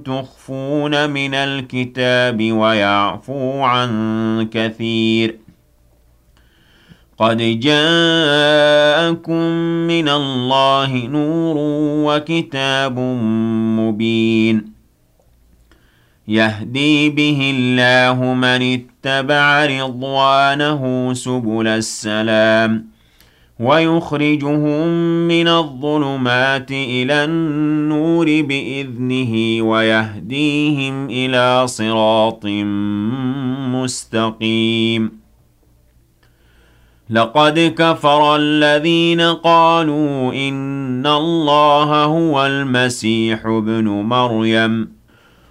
تخفون من الكتاب ويعفو عن كثير. قد جاءكم من الله نور وكتاب مبين يهدي به الله من اتبع رضوانه سبل السلام ويخرجهم من الظلمات إلى النور بإذنه ويهديهم إلى صراط مستقيم. لقد كفر الذين قالوا إن الله هو المسيح ابن مريم